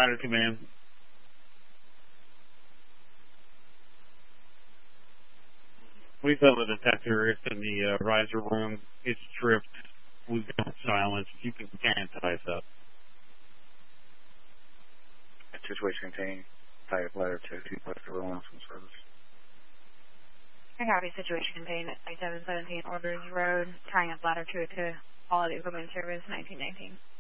ladder command. We felt a detector. It's in the riser room. It's tripped. We've got silence. You can't tie us up. Situation contained. Type ladder to 2 plus the roll from service. I copy situation contained at 717 Orders Road, tying up ladder 2 to Quality Equipment Service 1919.